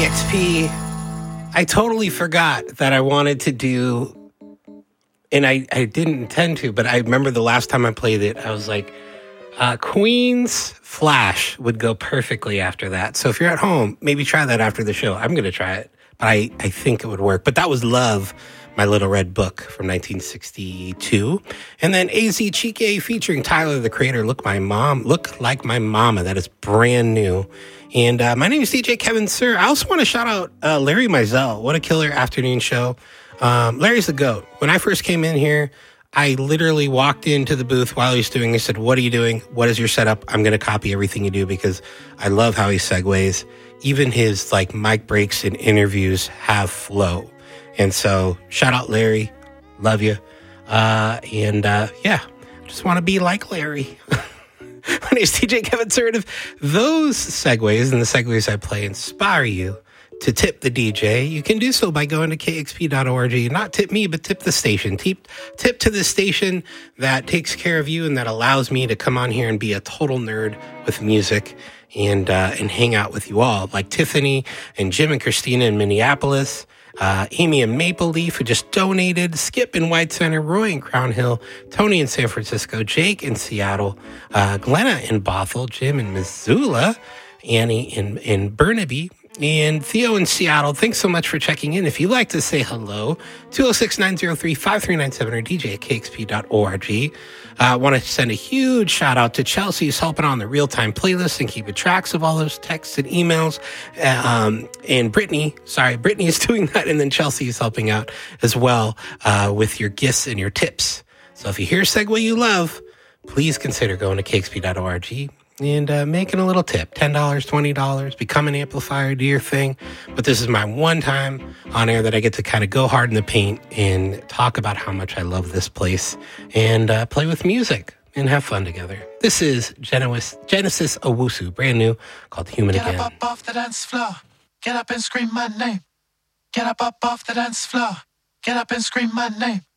KEXP. I totally forgot that I wanted to do, and I didn't intend to, but I remember the last time I played it, I was like, Queen's Flash would go perfectly after that. So if you're at home, maybe try that after the show. I'm going to try it, but I think it would work. But that was Love, My Little Red Book from 1962. And then AZ Chike featuring Tyler, the Creator, Look Like My Mama. That is brand new. And my name is DJ Kevin Sir. I also want to shout out Larry Mizell. What a killer afternoon show. Larry's the GOAT. When I first came in here, I literally walked into the booth while he was doing. He said, "What are you doing? What is your setup? I'm going to copy everything you do," because I love how he segues. Even his like mic breaks and interviews have flow. And so shout out Larry. Love you. Yeah, just want to be like Larry. My name is DJ Kevin Sir. If those segues and the segues I play inspire you to tip the DJ, you can do so by going to kexp.org. Not tip me, but tip the station. Tip to the station that takes care of you and that allows me to come on here and be a total nerd with music and hang out with you all. Like Tiffany and Jim and Christina in Minneapolis, Amy in Maple Leaf, who just donated, Skip in White Center, Roy in Crown Hill, Tony in San Francisco, Jake in Seattle, Glenna in Bothell, Jim in Missoula, Annie in Burnaby, and Theo in Seattle. Thanks so much for checking in. If you'd like to say hello, 206-903-5397 or DJ at kexp.org. I want to send a huge shout out to Chelsea, who's helping on the real-time playlist and keeping tracks of all those texts and emails. And Brittany is doing that. And then Chelsea is helping out as well with your gifts and your tips. So if you hear a segue you love, please consider going to kexp.org and making a little tip, $10, $20, become an amplifier, do your thing. But this is my one time on air that I get to kind of go hard in the paint and talk about how much I love this place and play with music and have fun together. This is Genesis Owusu, brand new, called Human Again. Get up off the dance floor. Get up and scream my name. Get up off the dance floor. Get up and scream my name.